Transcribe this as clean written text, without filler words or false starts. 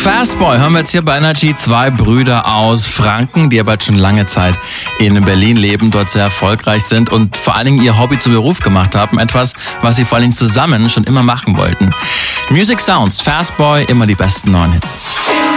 Fastboy hören wir jetzt hier bei Energy. 2 Brüder aus Franken, die aber schon lange Zeit in Berlin leben, dort sehr erfolgreich sind und vor allen Dingen ihr Hobby zum Beruf gemacht haben. Etwas, was sie vor allen Dingen zusammen schon immer machen wollten. Music Sounds, Fastboy, immer die besten neuen Hits.